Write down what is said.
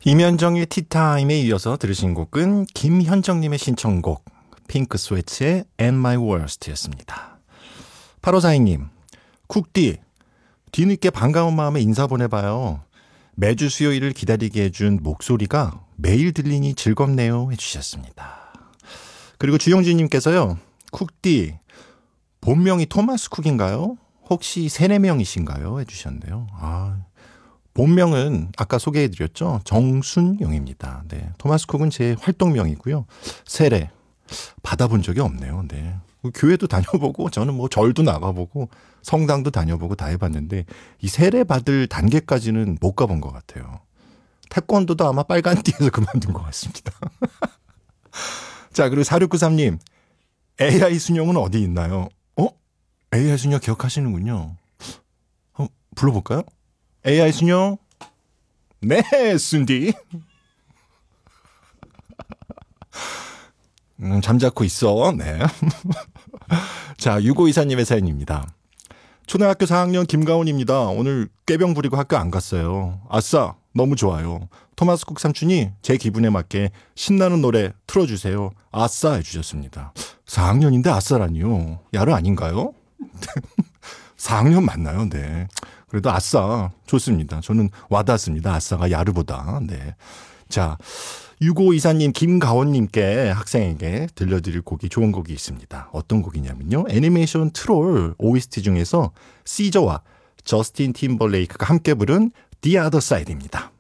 임현정의 티타임에 이어서 들으신 곡은 김현정님의 신청곡 핑크 스웨츠의 And My Worst였습니다. 8542님, 쿡디, 뒤늦게 반가운 마음에 인사 보내봐요. 매주 수요일을 기다리게 해준 목소리가 매일 들리니 즐겁네요 해주셨습니다. 그리고 주영진님께서요, 쿡디, 본명이 토마스 쿡인가요? 혹시 3, 4명이신가요? 해주셨는데요. 본명은 아까 소개해드렸죠. 정순용입니다. 네, 토마스 쿡은 제 활동명이고요. 세례 받아본 적이 없네요. 네, 교회도 다녀보고 저는 뭐 절도 나가보고 성당도 다녀보고 다 해봤는데 이 세례 받을 단계까지는 못 가본 것 같아요. 태권도도 아마 빨간띠에서 그만둔 것 같습니다. 자, 그리고 4693님, AI 순영은 어디 있나요? AI 순영 기억하시는군요. 불러볼까요? AI 순영. 네, 순디. 잠자코 있어. 네. 자, 6524님의 사연입니다. 초등학교 4학년 김가온입니다. 오늘 꾀병 부리고 학교 안 갔어요. 아싸, 너무 좋아요. 토마스 쿡 삼촌이 제 기분에 맞게 신나는 노래 틀어주세요. 아싸 해주셨습니다. 4학년인데 아싸라니요. 야르 아닌가요? 4학년 맞나요? 네. 그래도 아싸 좋습니다. 저는 와닿습니다. 아싸가 야르보다. 네. 자, 6524님, 김가원님께 학생에게 들려드릴 곡이 좋은 곡이 있습니다. 어떤 곡이냐면요. 애니메이션 트롤 OST 중에서 시저와 저스틴 팀버레이크가 함께 부른 The Other Side입니다.